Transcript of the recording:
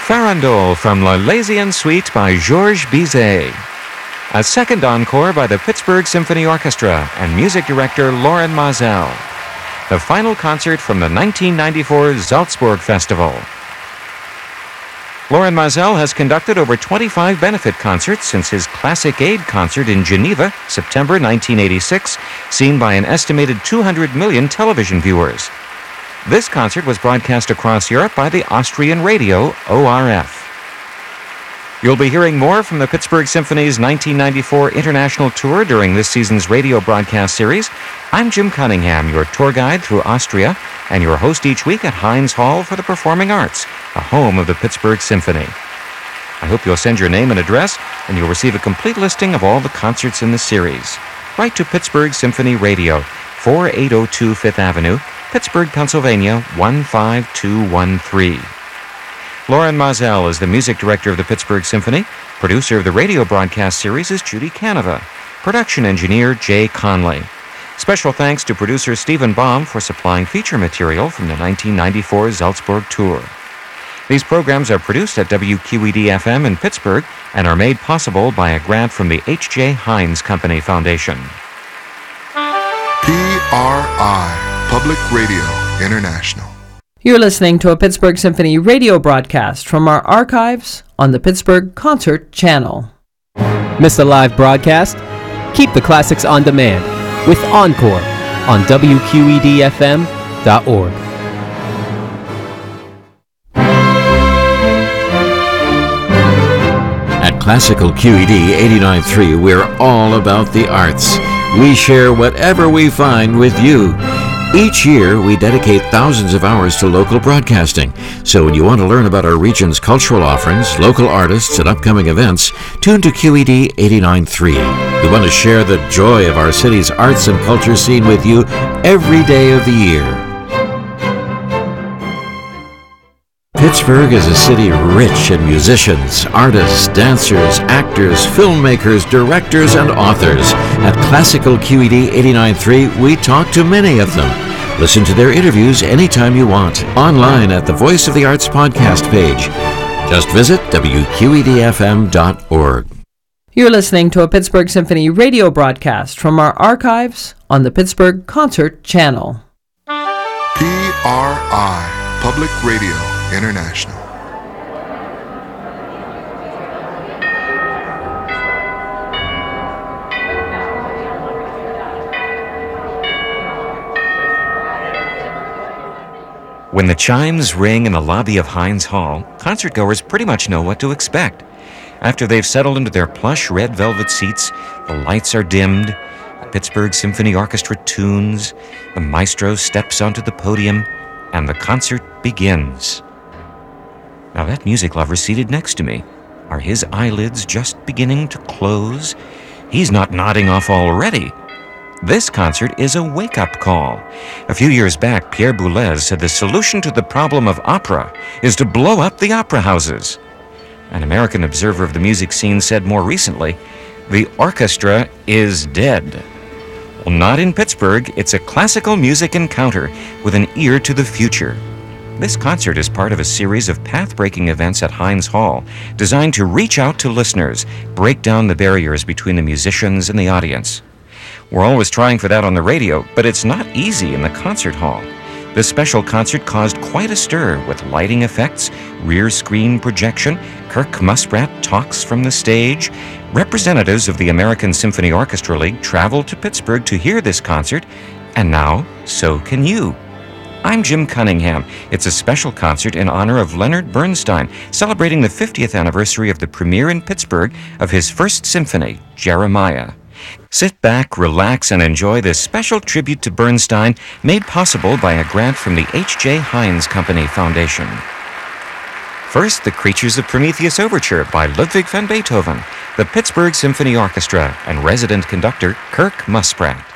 Farandole from La Laisienne Suite by Georges Bizet. A second encore by the Pittsburgh Symphony Orchestra and music director Lorin Maazel. The final concert from the 1994 Salzburg Festival. Lorin Maazel has conducted over 25 benefit concerts since his Classic Aid concert in Geneva, September 1986, seen by an estimated 200 million television viewers. This concert was broadcast across Europe by the Austrian radio ORF. You'll be hearing more from the Pittsburgh Symphony's 1994 international tour during this season's radio broadcast series. I'm Jim Cunningham, your tour guide through Austria and your host each week at Heinz Hall for the Performing Arts, the home of the Pittsburgh Symphony. I hope you'll send your name and address, and you'll receive a complete listing of all the concerts in the series. Write to Pittsburgh Symphony Radio, 4802 Fifth Avenue, Pittsburgh, Pennsylvania, 15213. Lorin Maazel is the music director of the Pittsburgh Symphony. Producer of the radio broadcast series is Judy Canova. Production engineer Jay Conley. Special thanks to producer Stephen Baum for supplying feature material from the 1994 Salzburg tour. These programs are produced at WQED-FM in Pittsburgh and are made possible by a grant from the H.J. Heinz Company Foundation. PRI, Public Radio International. You're listening to a Pittsburgh Symphony radio broadcast from our archives on the Pittsburgh Concert Channel. Miss a live broadcast? Keep the classics on demand with Encore on WQEDFM.org. At Classical QED 89.3, we're all about the arts. We share whatever we find with you. Each year, we dedicate thousands of hours to local broadcasting. So when you want to learn about our region's cultural offerings, local artists, and upcoming events, tune to QED 89.3. We want to share the joy of our city's arts and culture scene with you every day of the year. Pittsburgh is a city rich in musicians, artists, dancers, actors, filmmakers, directors, and authors. At Classical QED 89.3, we talk to many of them. Listen to their interviews anytime you want, online at the Voice of the Arts podcast page. Just visit WQEDFM.org. You're listening to a Pittsburgh Symphony radio broadcast from our archives on the Pittsburgh Concert Channel. PRI, Public Radio International. When the chimes ring in the lobby of Heinz Hall, concertgoers pretty much know what to expect. After they've settled into their plush red velvet seats, the lights are dimmed, the Pittsburgh Symphony Orchestra tunes, the maestro steps onto the podium, and the concert begins. Now that music lover seated next to me, are his eyelids just beginning to close? He's not nodding off already. This concert is a wake-up call. A few years back, Pierre Boulez said the solution to the problem of opera is to blow up the opera houses. An American observer of the music scene said more recently, the orchestra is dead. Well, not in Pittsburgh. It's a classical music encounter with an ear to the future. This concert is part of a series of path-breaking events at Heinz Hall designed to reach out to listeners, break down the barriers between the musicians and the audience. We're always trying for that on the radio, but it's not easy in the concert hall. This special concert caused quite a stir with lighting effects, rear screen projection, Kirk Musprat talks from the stage. Representatives of the American Symphony Orchestra League traveled to Pittsburgh to hear this concert, and now so can you. I'm Jim Cunningham. It's a special concert in honor of Leonard Bernstein, celebrating the 50th anniversary of the premiere in Pittsburgh of his first symphony, Jeremiah. Sit back, relax, and enjoy this special tribute to Bernstein made possible by a grant from the H.J. Heinz Company Foundation. First, the Creatures of Prometheus Overture by Ludwig van Beethoven, the Pittsburgh Symphony Orchestra, and resident conductor Kirk Musprat.